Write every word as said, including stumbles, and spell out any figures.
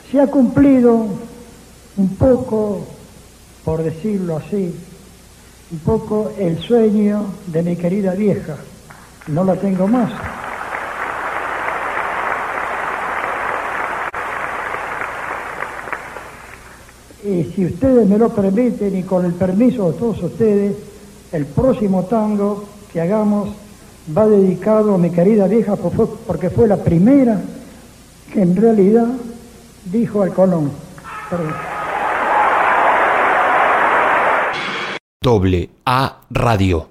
se ha cumplido un poco, por decirlo así, un poco el sueño de mi querida vieja. No la tengo más. Y si ustedes me lo permiten y con el permiso de todos ustedes, el próximo tango que hagamos va dedicado a mi querida vieja porque fue la primera que en realidad dijo al Colón. Perdón. Doble A Radio.